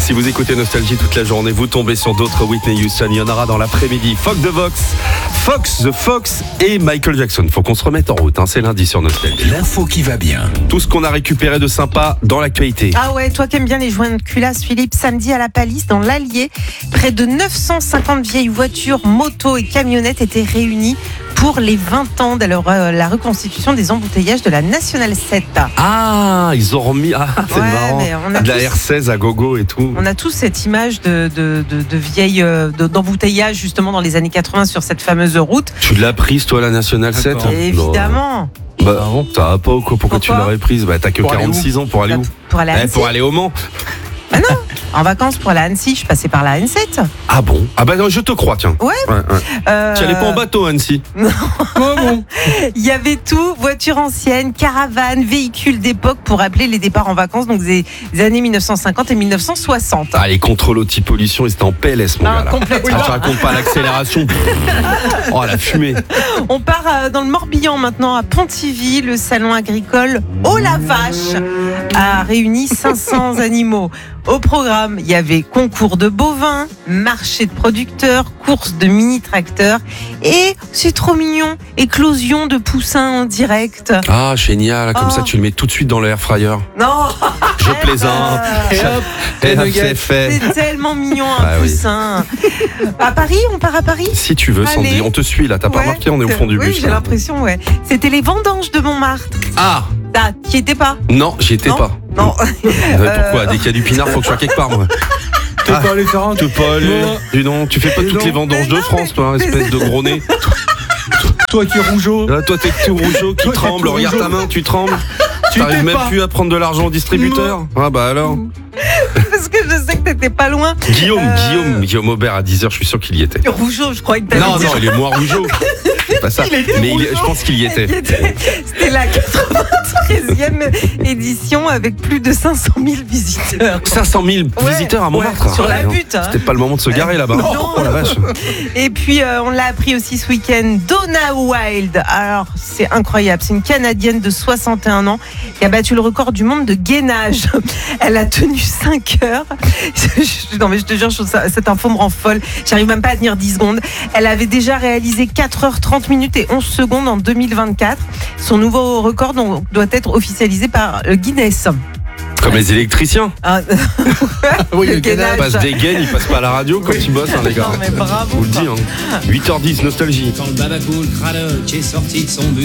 Si vous écoutez Nostalgie toute la journée, vous tombez sur d'autres Whitney Houston. Il y en aura dans l'après-midi. Fox The Fox et Michael Jackson. Faut qu'on se remette en route, c'est lundi sur Nostalgie. L'info qui va bien. Tout ce qu'on a récupéré de sympa dans l'actualité. Ah ouais, toi qui aimes bien les joints de culasse, Philippe, samedi à la Palisse, dans l'Allier, près de 950 vieilles voitures, motos et camionnettes étaient réunies pour les 20 ans de la reconstitution des embouteillages de la Nationale 7. Ah, ils ont remis... Ah, c'est Ouais, marrant. mais on a De la tous- R16 à gogo et tout. On a tous cette image de vieilles d'embouteillage justement dans les années 80 sur cette fameuse route. Tu l'as prise, toi, la Nationale 7 D'accord. Évidemment. Bah, ça va pas ou quoi? Pourquoi tu Pourquoi l'aurais prise? Bah, t'as que Pour aller 46 ans pour aller où? Pour aller à Annecy. Pour aller au Mans. Ah non, en vacances pour aller à Annecy, je suis passée par la N7. Ah bon? Ah bah non, je te crois, tiens. Ouais. Tu allais pas en bateau, Annecy? Il y avait tout, voitures anciennes, caravanes, véhicules d'époque pour rappeler les départs en vacances, donc des années 1950 et 1960. Ah, les contrôles anti-pollution, ils étaient en PLS, mon Ah, gars, là. complètement. Ah, je raconte pas l'accélération. Oh, la fumée. On part dans le Morbihan maintenant, à Pontivy. Le salon agricole Oh la vache a réuni 500 animaux. Au programme, il y avait concours de bovins, marché de producteurs, course de mini-tracteurs et, c'est trop mignon, éclosion de poussins en direct. Ah, génial. Comme Oh. ça, tu le mets tout de suite dans l'air fryer. Non, Je plaisante. Et hop, Et les hop, nuggets. c'est fait. c'est tellement mignon un Ah oui. poussin. À Paris, on part à Paris? Si tu veux, Sandy, Allez. on te suit là. T'as pas Ouais. remarqué? On est au fond du Oui, bus. j'ai là. l'impression, ouais. C'était les vendanges de Montmartre. Ah, Ah, t'y étais pas? non, j'y étais Non. pas. Non. Pourquoi? Dès qu'il y a du pinard, faut que je sois quelque part, moi. T'es pas allé faire un Tu peux pas aller. Non. Dis donc, tu fais pas Dis toutes donc. les vendanges de France, toi, espèce de gros nez. Toi qui es rougeau. Là, toi, t'es tout rougeau qui Toi, t'es tremble. tout Regarde rougeau. ta main, tu trembles. Tu T'arrives t'es même pas. plus à prendre de l'argent au distributeur. Ah bah alors. Parce que je sais que t'étais pas loin. Guillaume Aubert à 10h, je suis sûr qu'il y était. Rougeau, je croyais que t'avais Non, dit. il est moins rougeau. C'est pas ça. Mais je pense qu'il y était. C'était la 93e édition avec plus de 500 000 visiteurs. 500 000 visiteurs à Montmartre. sur la Non, butte, hein. C'était pas le moment de se garer là-bas. Non. Oh la vache. Et puis on l'a appris aussi ce week-end, Donna Wilde. Alors c'est incroyable, c'est une Canadienne de 61 ans qui a battu le record du monde de gainage. Elle a tenu 5 heures. Non mais je te jure, cette info me rend folle. J'arrive même pas à tenir 10 secondes. Elle avait déjà réalisé 4h30 minutes et 11 secondes en 2024. Son nouveau record doit être officialisé par Guinness. Comme les électriciens. Ah, Oui, le Ils gainage. passent des gaines, ils passent pas à la radio quand ils bossent, les gars. Non mais bravo. Je vous le dis. 8h10, nostalgie. Quand le babacool crâneux qui est sorti de son bus.